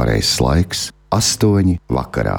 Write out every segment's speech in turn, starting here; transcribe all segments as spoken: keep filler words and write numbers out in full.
pareizs laiks – astoņi vakarā.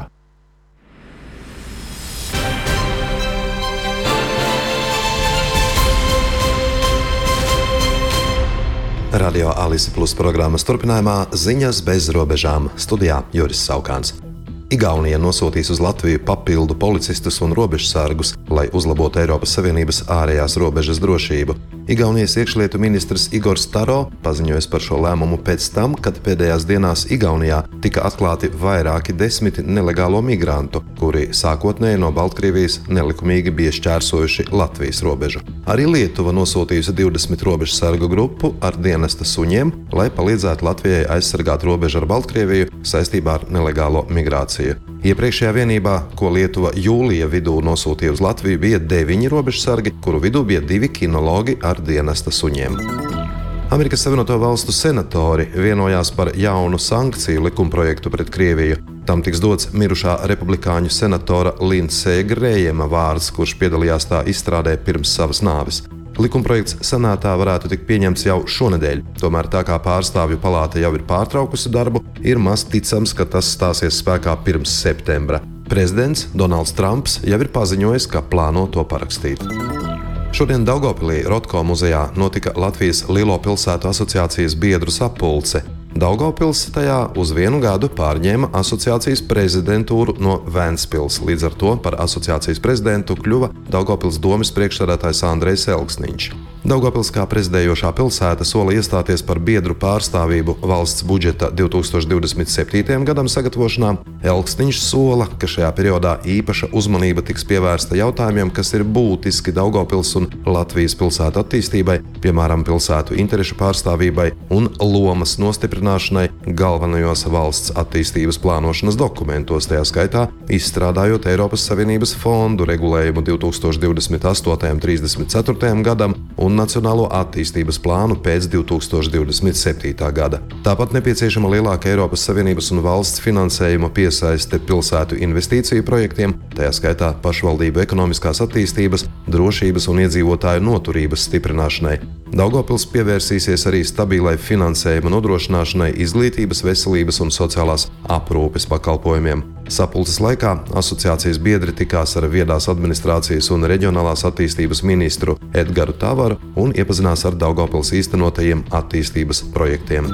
Radio Alise Plus programmas turpinājumā ziņas bez robežām. Studijā Juris Saukāns. Igaunija nosūtīs uz Latviju papildu policistus un robežsargus, lai uzlabotu Eiropas Savienības ārējās robežas drošību. Igaunijas iekšlietu ministrs Igors Taro paziņoja par šo lēmumu pēc tam, kad pēdējās dienās Igaunijā tika atklāti vairāki desmiti nelegālo migrantu, kuri sākotnēji no Baltkrievijas nelikumīgi bija šķērsojuši Latvijas robežu. Arī Lietuva nosūtījusi divdesmit robežsargu grupu ar dienesta suņiem, lai palīdzētu Latvijai aizsargāt robežu ar Baltkrieviju saistībā ar nelegālo migrāciju. Iepriekšējā vienībā, ko Lietuva jūlija vidū nosūtīja uz Latviju, bija deviņi robežsargi, kuru vidū bija divi kinologi ar dienesta suņiem. Amerikas Savienoto Valstu senatori vienojās par jaunu sankciju likumprojektu pret Krieviju. Tam tiks dots mirušā republikāņu senatora Lindsēja Grējema vārds, kurš piedalījās tā izstrādē pirms savas nāves. Likumprojekts senātā varētu tikt pieņemts jau šonedēļ, tomēr tā kā pārstāvju palāta jau ir pārtraukusi darbu, ir maz ticams, ka tas stāsies spēkā pirms septembra. Prezidents Donalds Trumps jau ir paziņojis, ka plāno to parakstīt. Šodien Daugavpilī Rotko muzejā notika Latvijas Lielo pilsētu asociācijas biedru sapulce. Daugavpils tajā uz vienu gadu pārņēma asociācijas prezidentūru no Ventspils. Līdz ar to par asociācijas prezidentu kļuva Daugavpils domes priekšsēdētājs Andrejs Elksniņš. Daugavpils kā prezidējošā pilsēta sola iestāties par biedru pārstāvību valsts budžeta divi tūkstoši divdesmit septītajam gadam sagatavošanā. Elksniņš sola, ka šajā periodā īpaša uzmanība tiks pievērsta jautājumiem, kas ir būtiski Daugavpils un Latvijas pilsētu attīstībai, piemēram, pilsētu interešu pārstāvībai un lomas nostiprināšanai galvenajos valsts attīstības plānošanas dokumentos, tajā skaitā izstrādājot Eiropas Savienības fondu regulējumu divi tūkstoši divdesmit astotajam līdz trīsdesmit ceturtajam gadam un Nacionālo attīstības plānu pēc divi tūkstoši divdesmit septītā gada. Tāpat nepieciešama lielāka Eiropas Savienības un valsts finansējuma piesaiste pilsētu investīciju projektiem, tajā skaitā pašvaldību ekonomiskās attīstības, drošības un iedzīvotāju noturības stiprināšanai. Daugavpils pievērsīsies arī stabilai finansējuma nodrošināšanai izglītības, veselības un sociālās aprūpes pakalpojumiem. Sapulces laikā asociācijas biedri tikās ar viedās administrācijas un reģionālās attīstības ministru Edgaru Tavaru un iepazinās ar Daugavpils īstenotajiem attīstības projektiem.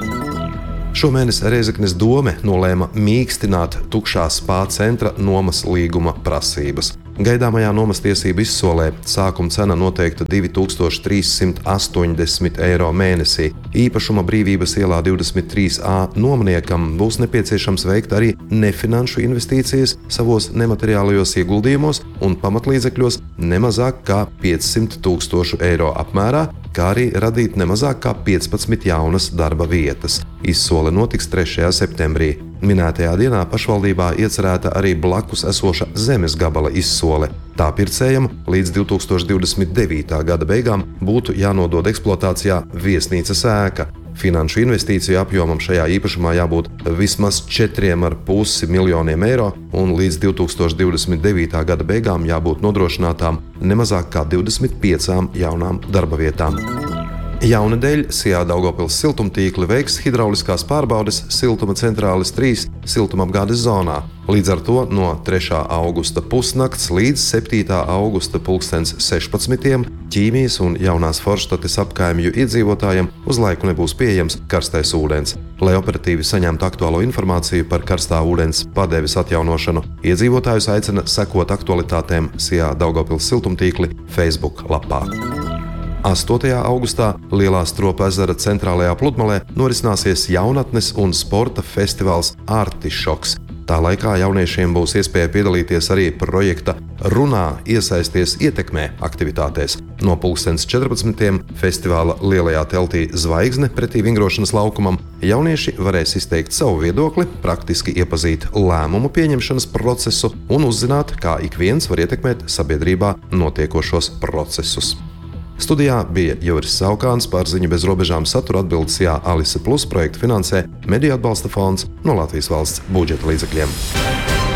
Šomēnes Rēzeknes dome nolēma mīkstināt tukšā spā centra nomas līguma prasības. Gaidāmajā nomas tiesību izsolē sākuma cena noteikta divi tūkstoši trīs simti astoņdesmit eiro mēnesī. Īpašuma Brīvības ielā divdesmit trīs A nomniekam būs nepieciešams veikt arī nefinanšu investīcijas savos nemateriālajos ieguldījumos un pamatlīdzekļos nemazāk kā piecsimt tūkstošu eiro apmērā, kā arī radīt nemazāk kā piecpadsmit jaunas darba vietas. Izsole notiks trešajā septembrī. Minētajā dienā pašvaldībā iecerēta arī blakus esoša zemes gabala izsole. Tā pircējam līdz divi tūkstoši divdesmit devītā gada beigām būtu jānodod eksploatācijā viesnīcas ēka. Finanšu investīciju apjomam šajā īpašumā jābūt vismaz četriem ar pusi miljoniem eiro un līdz divi tūkstoši divdesmit devītā gada beigām jābūt nodrošinātām nemazāk kā divdesmit piecām jaunām darba vietām. Jaunedēļ Sijā Daugavpils siltumtīkli veiks hidrauliskās pārbaudes siltuma centrāles trīs siltumapgādes zonā. Līdz ar to no trešā augusta pusnakts līdz septītā augusta pulkstens sešpadsmitiem Ķīmijas un Jaunās Forštates apkaimju iedzīvotājiem uz laiku nebūs pieejams karstais ūdens. Lai operatīvi saņemtu aktuālo informāciju par karstā ūdens padeves atjaunošanu, iedzīvotājus aicina sekot aktualitātēm Sijā Daugavpils siltumtīkli Facebook lapā. astotajā augustā Lielā Stropa ezera centrālajā pludmalē norisināsies jaunatnes un sporta festivāls Artišoks. Tā laikā jauniešiem būs iespēja piedalīties arī projekta Runā, iesaisties, ietekmē aktivitātēs. No pulkstens četrpadsmitiem festivāla lielajā teltī Zvaigzne pretī vingrošanas laukumam jaunieši varēs izteikt savu viedokli, praktiski iepazīt lēmumu pieņemšanas procesu un uzzināt, kā ik viens var ietekmēt sabiedrībā notiekošos procesus. Studijā bija Juris Saukāns, par ziņu bez robežām satura atbildes Jā Alise Plus projektu finansē Mediju atbalsta fonds no Latvijas valsts budžeta līdzekļiem.